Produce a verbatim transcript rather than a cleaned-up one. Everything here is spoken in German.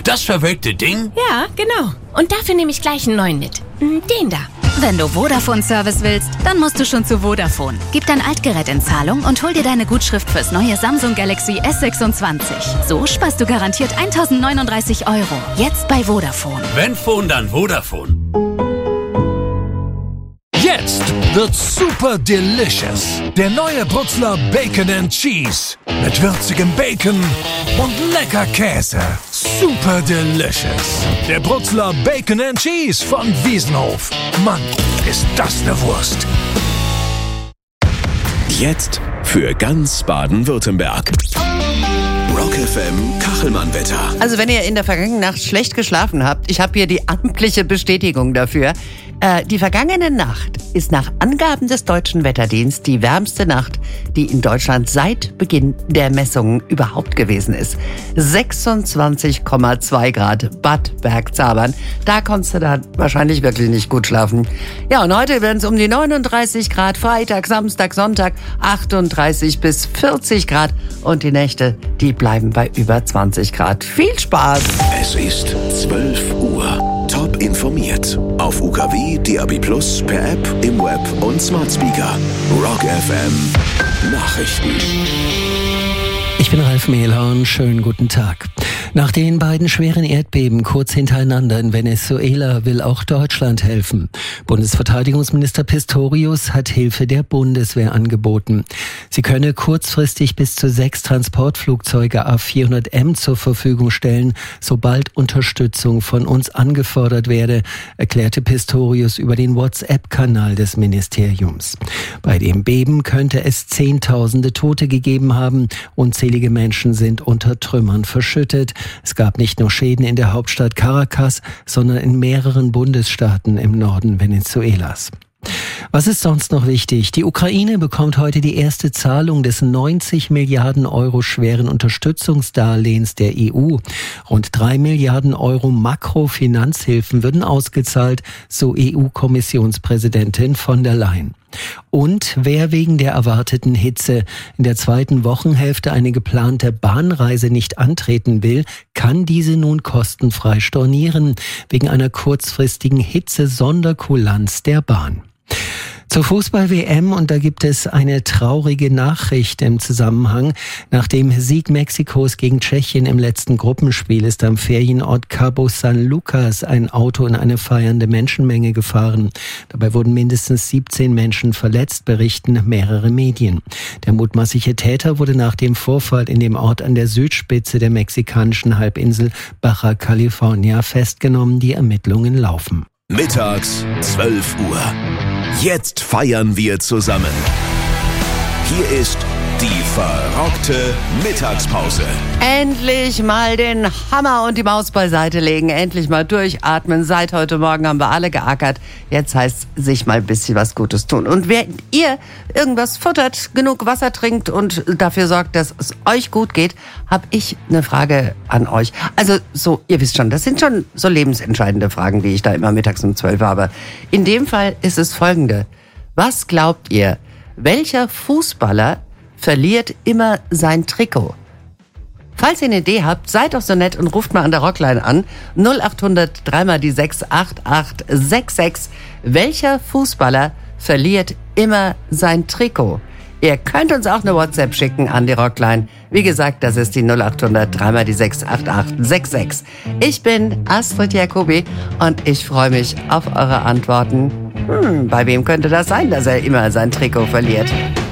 Das verwelkte Ding? Ja, genau. Und dafür nehme ich gleich einen neuen mit. Den da. Wenn du Vodafone-Service willst, dann musst du schon zu Vodafone. Gib dein Altgerät in Zahlung und hol dir deine Gutschrift fürs neue Samsung Galaxy S sechsundzwanzig. So sparst du garantiert eintausendneununddreißig Euro. Jetzt bei Vodafone. Wenn Phone, dann Vodafone. Jetzt wird's super delicious. Der neue Brutzler Bacon and Cheese. Mit würzigem Bacon und lecker Käse. Super delicious. Der Brutzler Bacon and Cheese von Wiesenhof. Mann, ist das eine Wurst. Jetzt für ganz Baden-Württemberg. Rock F M Kachelmann-Wetter. Also wenn ihr in der vergangenen Nacht schlecht geschlafen habt, ich habe hier die amtliche Bestätigung dafür. Äh, die vergangene Nacht ist nach Angaben des Deutschen Wetterdienstes die wärmste Nacht, die in Deutschland seit Beginn der Messungen überhaupt gewesen ist. sechsundzwanzig Komma zwei Grad, Bad Bergzabern. Da konntest du da wahrscheinlich wirklich nicht gut schlafen. Ja, und heute werden es um die neununddreißig Grad, Freitag, Samstag, Sonntag achtunddreißig bis vierzig Grad und die Nächte, die bleiben bei über zwanzig Grad. Viel Spaß! Es ist zwölf Uhr. Top informiert. Auf U K W, D A B plus, per App, im Web und Smart Speaker. Rock F M Nachrichten. Ich bin Ralf Mehlhorn, schönen guten Tag. Nach den beiden schweren Erdbeben kurz hintereinander in Venezuela will auch Deutschland helfen. Bundesverteidigungsminister Pistorius hat Hilfe der Bundeswehr angeboten. Sie könne kurzfristig bis zu sechs Transportflugzeuge A vierhundert M zur Verfügung stellen, sobald Unterstützung von uns angefordert werde, erklärte Pistorius über den WhatsApp-Kanal des Ministeriums. Bei dem Beben könnte es Zehntausende Tote gegeben haben, unzählige Menschen sind unter Trümmern verschüttet. Es gab nicht nur Schäden in der Hauptstadt Caracas, sondern in mehreren Bundesstaaten im Norden Venezuelas. Was ist sonst noch wichtig? Die Ukraine bekommt heute die erste Zahlung des neunzig Milliarden Euro schweren Unterstützungsdarlehens der E U. Rund drei Milliarden Euro Makrofinanzhilfen würden ausgezahlt, so E U-Kommissionspräsidentin von der Leyen. Und wer wegen der erwarteten Hitze in der zweiten Wochenhälfte eine geplante Bahnreise nicht antreten will, kann diese nun kostenfrei stornieren, wegen einer kurzfristigen Hitze-Sonderkulanz der Bahn. Zur Fußball-W M, und da gibt es eine traurige Nachricht im Zusammenhang. Nach dem Sieg Mexikos gegen Tschechien im letzten Gruppenspiel ist am Ferienort Cabo San Lucas ein Auto in eine feiernde Menschenmenge gefahren. Dabei wurden mindestens siebzehn Menschen verletzt, berichten mehrere Medien. Der mutmaßliche Täter wurde nach dem Vorfall in dem Ort an der Südspitze der mexikanischen Halbinsel Baja California festgenommen. Die Ermittlungen laufen. Mittags zwölf Uhr. Jetzt feiern wir zusammen. Hier ist die verrockte Mittagspause. Endlich mal den Hammer und die Maus beiseite legen. Endlich mal durchatmen. Seit heute Morgen haben wir alle geackert. Jetzt heißt es, sich mal ein bisschen was Gutes tun. Und wenn ihr irgendwas futtert, genug Wasser trinkt und dafür sorgt, dass es euch gut geht, habe ich eine Frage an euch. Also so, ihr wisst schon, das sind schon so lebensentscheidende Fragen, die ich da immer mittags um zwölf habe. In dem Fall ist es folgende. Was glaubt ihr, welcher Fußballer verliert immer sein Trikot? Falls ihr eine Idee habt, seid doch so nett und ruft mal an der Rockline an. null acht hundert drei mal die sechs acht acht sechs sechs. Welcher Fußballer verliert immer sein Trikot? Ihr könnt uns auch eine WhatsApp schicken an die Rockline. Wie gesagt, das ist die null acht hundert drei mal die sechs acht acht sechs sechs. Ich bin Astrid Jacobi und ich freue mich auf eure Antworten. Hm, bei wem könnte das sein, dass er immer sein Trikot verliert?